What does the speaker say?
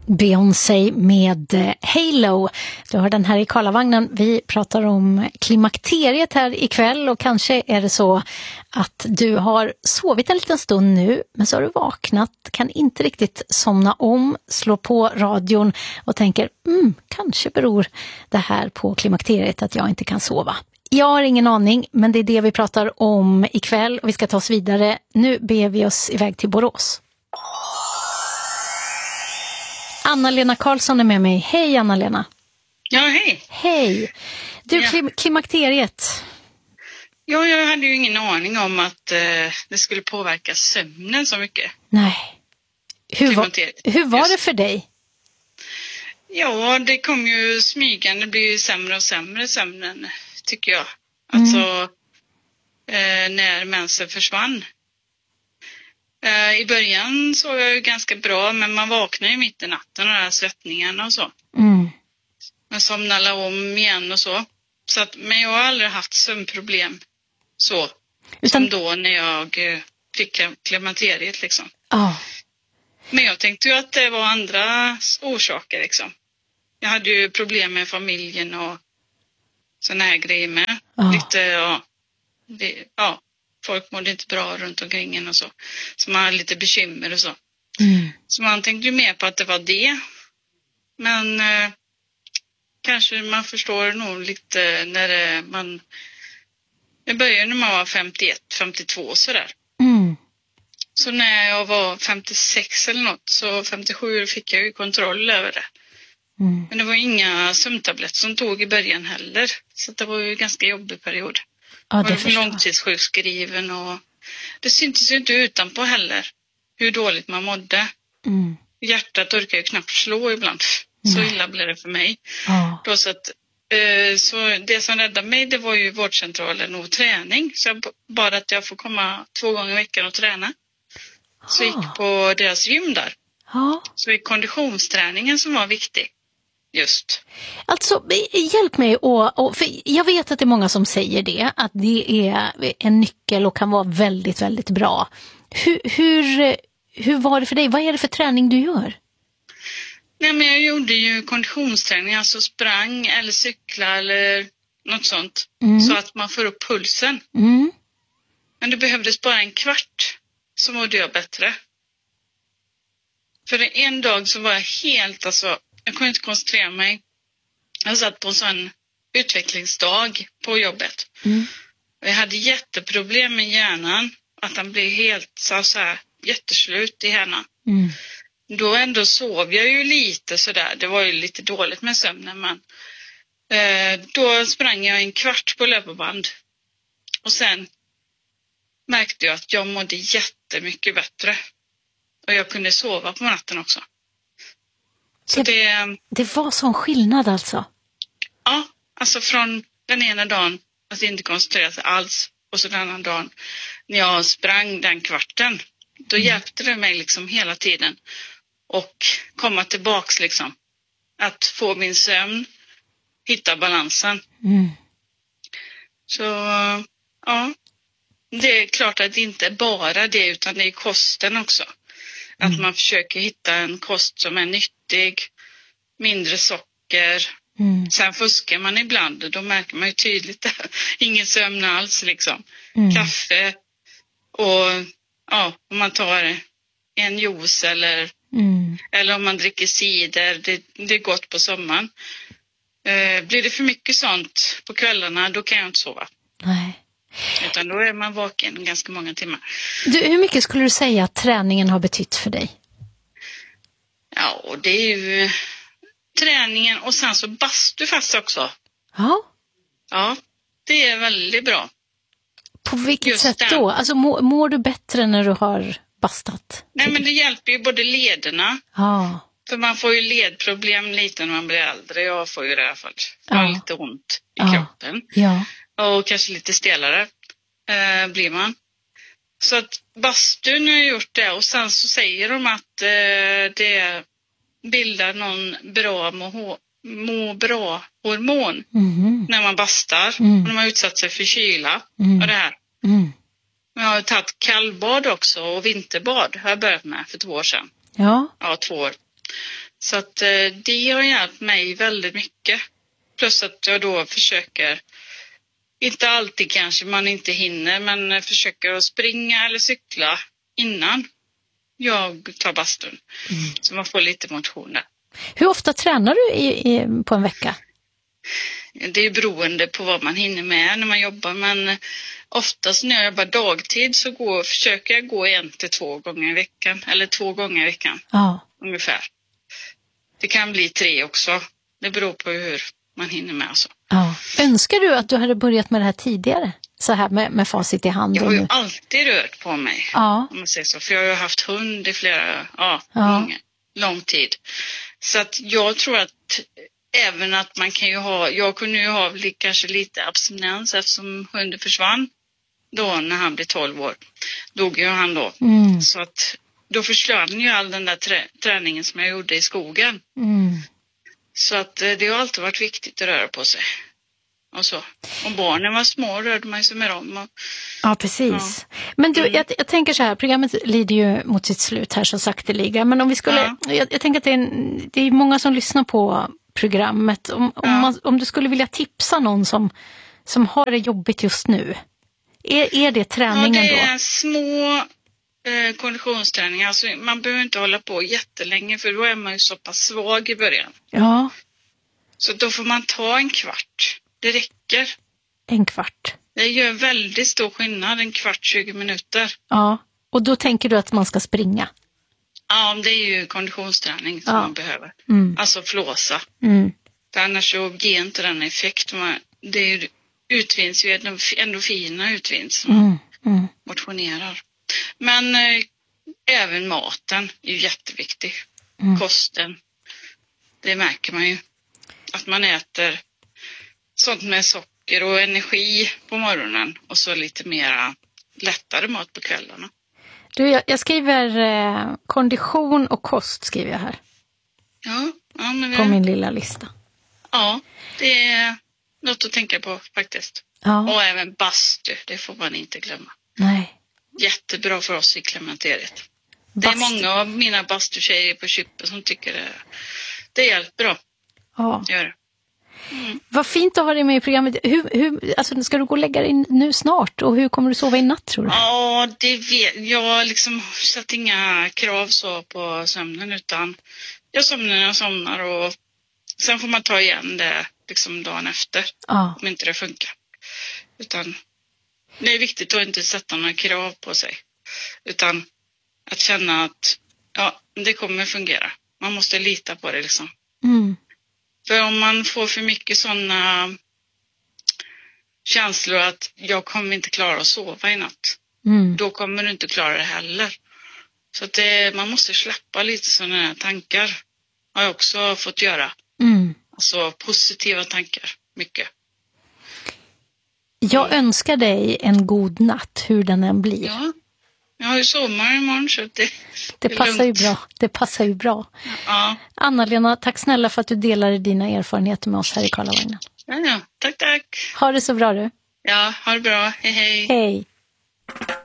Beyoncé med Halo. Du har den här i Karlavagnen. Vi pratar om klimakteriet här ikväll och kanske är det så att du har sovit en liten stund nu men så har du vaknat, kan inte riktigt somna om, slå på radion och tänker kanske beror det här på klimakteriet att jag inte kan sova. Jag har ingen aning, men det är det vi pratar om ikväll och vi ska ta oss vidare. Nu ber vi oss iväg till Borås. Anna-Lena Karlsson är med mig. Hej Anna-Lena. Ja, hej. Hej. Du, klimakteriet. Ja, jag hade ju ingen aning om att det skulle påverka sömnen så mycket. Nej. Hur var det för dig? Ja, det kom ju smygande. Det blir ju sämre och sämre sömnen, tycker jag. Alltså, när mensen försvann. I början sov jag ju ganska bra, men man vaknar ju mitt i natten och de här svettningarna och så. Man somnar om igen och så. Men jag har aldrig haft sömnproblem så. Som då när jag fick klimakteriet liksom. Men jag tänkte ju att det var andra orsaker liksom. Jag hade ju problem med familjen och såna här grejer med. Folk mådde inte bra runt omkring en och så. Så man hade lite bekymmer och så. Så man tänkte ju mer på att det var det. Men kanske man förstår nog lite när man... Jag började när man var 51, 52 sådär. Så när jag var 56 eller något, så 57 fick jag ju kontroll över det. Men det var inga sömntabletter som tog i början heller. Så det var ju en ganska jobbig period. Ja, det var för långtidssjukskriven och det syntes ju inte utanpå heller hur dåligt man mådde. Hjärtat orkar ju knappt slå ibland. Så illa blev det för mig. Då så det som räddade mig, det var ju vårdcentralen och träning. Så jag bad att jag får komma 2 gånger i veckan och träna. Så jag gick på deras gym där. Så det är konditionsträningen som var viktig. Just. Alltså, hjälp mig för jag vet att det är många som säger det, att det är en nyckel och kan vara väldigt, väldigt bra. Hur var det för dig? Vad är det för träning du gör? Nej, men jag gjorde ju konditionsträning, alltså sprang eller cykla eller något sånt. Så att man får upp pulsen. Men det behövdes bara en kvart så mådde jag bättre. För en dag så var jag helt, jag kunde inte koncentrera mig. Jag satt på en sån utvecklingsdag på jobbet. Och jag hade jätteproblem med hjärnan. Att den blev helt så här jätteslut i hjärnan. Då ändå sov jag ju lite sådär. Det var ju lite dåligt med sömnen. Men då sprang jag en kvart på löparband. Och sen märkte jag att jag mådde jättemycket bättre. Och jag kunde sova på natten också. Så det var sån skillnad alltså? Ja, alltså från den ena dagen att inte koncentrera sig alls. Och så den andra dagen när jag sprang den kvarten. Då hjälpte det mig liksom hela tiden. Och komma tillbaks liksom. Att få min sömn. Hitta balansen. Så ja. Det är klart att det inte är bara det utan det är kosten också. Att man försöker hitta en kost som är nyttig. Mindre socker. Sen fuskar man ibland. Då märker man ju tydligt. Ingen sömn alls liksom. Kaffe. Och om man tar en juice eller om man dricker cider. Det är gott på sommaren. Blir det för mycket sånt på kvällarna, då kan jag inte sova. Nej. Utan då är man vaken ganska många timmar. Hur mycket skulle du säga att träningen har betytt för dig? Ja, det är ju träningen och sen så bastu fast också. Ja, det är väldigt bra. På vilket sätt då? Alltså mår du bättre när du har bastat? Nej, men det hjälper ju både lederna. För man får ju ledproblem lite när man blir äldre. Jag får ju det i alla fall. Jag har lite ont i kroppen. Och kanske lite stelare blir man. Så att bastun har gjort det. Och sen så säger de att det bildar någon bra må bra hormon när man bastar. Och när man utsatt sig för kyla och det här. Men jag har tagit kallbad också och vinterbad har jag börjat med för 2 år sedan. Ja, 2 år. Så att det har hjälpt mig väldigt mycket. Plus att jag då försöker, inte alltid kanske man inte hinner, men försöker att springa eller cykla innan jag tar bastun. Så man får lite motion där. Hur ofta tränar du på en vecka? Det är beroende på vad man hinner med när man jobbar, men oftast när jag jobbar dagtid så försöker jag gå 1 till 2 gånger i veckan, eller 2 gånger i veckan ungefär. Det kan bli 3 också, det beror på hur man hinner med. Alltså. Ja. Önskar du att du hade börjat med det här tidigare? Så här med facit i hand? Jag har ju alltid rört på mig, om man säger så, för jag har ju haft hund i flera, lång tid. Så att jag tror att även att man kan ju jag kunde ju ha kanske lite abstinens eftersom hunden försvann då när han blev 12 år. Dog ju han då. Så att då försvann ju all den där träningen som jag gjorde i skogen. Så att det har alltid varit viktigt att röra på sig. Och så. Om barnen var små rörde man sig med dem. Ja, precis. Ja. Men du, jag tänker så här, programmet lider ju mot sitt slut här så sakteliga. Men om vi skulle, jag tänker att det är många som lyssnar på programmet. Om du skulle vilja tipsa någon som har det jobbigt just nu. Är det träningen då? Ja, det är små konditionsträningar. Alltså, man behöver inte hålla på jättelänge för då är man ju så pass svag i början. Ja. Så då får man ta 1 kvart. Det räcker. 1 kvart. Det gör väldigt stor skillnad, 1 kvart, 20 minuter. Ja, och då tänker du att man ska springa? Ja, det är ju konditionsträning som man behöver. Alltså flåsa. För annars så ger inte den effekt. Det är ju utvinns ju endorfiner utvinns. Motionerar. Men även maten är ju jätteviktig. Kosten. Det märker man ju. Att man äter sånt med socker och energi på morgonen. Och så lite mera lättare mat på kvällarna. Du, jag skriver kondition och kost skriver jag här. Ja, men på min lilla lista. Ja, det är något att tänka på faktiskt. Ja. Och även bastu, det får man inte glömma. Nej. Jättebra för oss i klimakteriet. Det är många av mina bastutjejer på Kyppe som tycker det hjälper bra. Ja. Gör det. Vad fint att ha dig med i programmet. Alltså, ska du gå och lägga dig nu snart? Och hur kommer du sova i natt, tror du? Ja, det vet jag. Liksom satt inga krav så på sömnen, utan jag somnar när jag somnar och sen får man ta igen det liksom dagen efter. Om inte det funkar. Utan det är viktigt att inte sätta några krav på sig. Utan att känna att det kommer fungera. Man måste lita på det liksom. För om man får för mycket sådana känslor att jag kommer inte klara att sova i natt. Då kommer du inte klara det heller. Så att man måste släppa lite sådana här tankar. Har jag också fått göra. Alltså positiva tankar. Mycket. Jag önskar dig en god natt, hur den än blir. Ja. Jag har ju sommar imorgon så det passar ju bra. Det passar ju bra. Ja. Anna-Lena, tack snälla för att du delade dina erfarenheter med oss här i Karlavagnen. Ja, tack. Ha det så bra du. Ja, ha det bra. Hej. Hej.